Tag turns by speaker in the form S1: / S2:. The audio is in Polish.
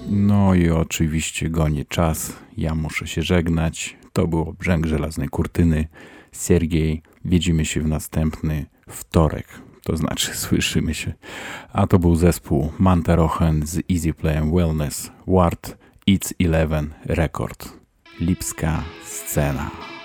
S1: No i oczywiście goni czas. Ja muszę się żegnać. To było Brzęk Żelaznej Kurtyny. Siergiej, widzimy się w następny wtorek. To znaczy słyszymy się. A to był zespół Mantarochen z Easy Playem Wellness. Ward It's 11 Record. Lipska scena.